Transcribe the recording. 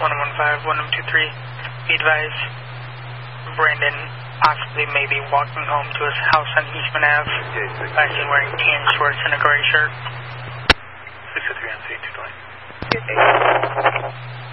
1123. Be advised, Brandon possibly may be walking home to his house on Eastman Ave. Actually wearing tan shorts and a gray shirt. 603 on C220.